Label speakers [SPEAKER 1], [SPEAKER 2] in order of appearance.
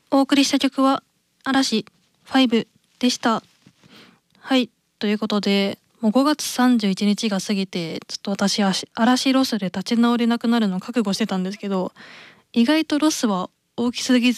[SPEAKER 1] お送りした曲は嵐5でした。はい、ということでもう5月31日が過ぎて、ちょっと私嵐ロスで立ち直れなくなるのを覚悟してたんですけど、意外とロスは大きすぎず